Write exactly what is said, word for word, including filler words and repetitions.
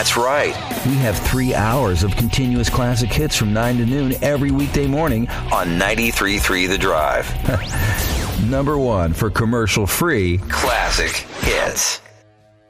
That's right. We have three hours of continuous classic hits from nine to noon every weekday morning On ninety-three point three The Drive. Number one for commercial-free Classic hits.